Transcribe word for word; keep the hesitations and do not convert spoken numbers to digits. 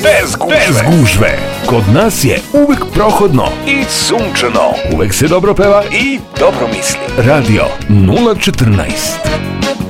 bez gužve. Bez gužve. Kod nas je uvek prohodno i sunčano. Uvek se dobro peva i dobro misli. Radio nula četrnaest.